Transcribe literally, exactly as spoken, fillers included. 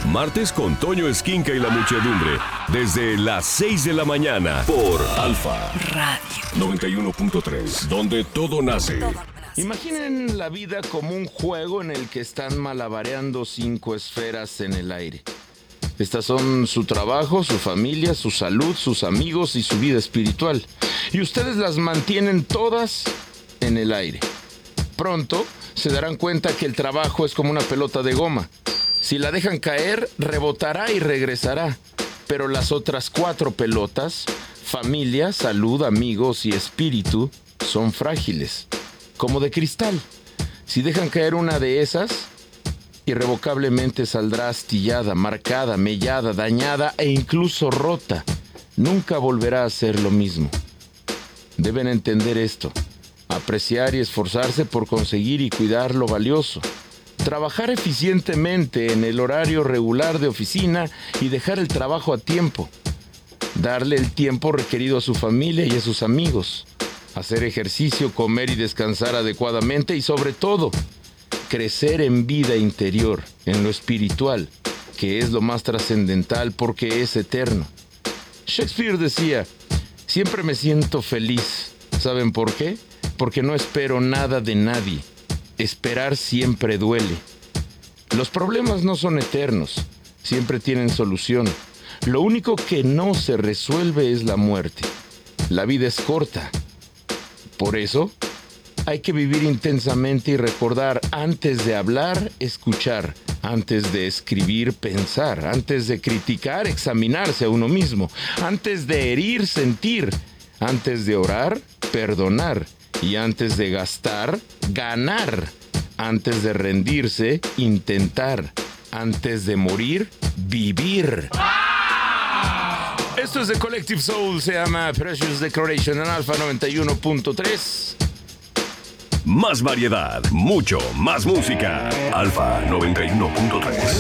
Martes con Toño Esquinca y la muchedumbre. Desde las seis de la mañana por Alfa Radio noventa y uno punto tres, donde todo nace. Imaginen la vida como un juego en el que están malabareando cinco esferas en el aire. Estas son su trabajo, su familia, su salud, sus amigos y su vida espiritual. Y ustedes las mantienen todas en el aire. Pronto se darán cuenta que el trabajo es como una pelota de goma. Si la dejan caer, rebotará y regresará. Pero las otras cuatro pelotas, familia, salud, amigos y espíritu, son frágiles, como de cristal. Si dejan caer una de esas, irrevocablemente saldrá astillada, marcada, mellada, dañada e incluso rota. Nunca volverá a ser lo mismo. Deben entender esto, apreciar y esforzarse por conseguir y cuidar lo valioso. Trabajar eficientemente en el horario regular de oficina y dejar el trabajo a tiempo. Darle el tiempo requerido a su familia y a sus amigos. Hacer ejercicio, comer y descansar adecuadamente y sobre todo, crecer en vida interior, en lo espiritual, que es lo más trascendental porque es eterno. Shakespeare decía, siempre me siento feliz. ¿Saben por qué? Porque no espero nada de nadie. Esperar siempre duele. Los problemas no son eternos, siempre tienen solución. Lo único que no se resuelve es la muerte. La vida es corta. Por eso, hay que vivir intensamente y recordar antes de hablar, escuchar, antes de escribir, pensar, antes de criticar, examinarse a uno mismo, antes de herir, sentir, antes de orar, perdonar y antes de gastar, ganar, antes de rendirse, intentar, antes de morir, vivir. Esto es de Collective Soul, se llama Precious Declaration en Alfa noventa y uno punto tres. Más variedad, mucho más música. Alfa noventa y uno punto tres.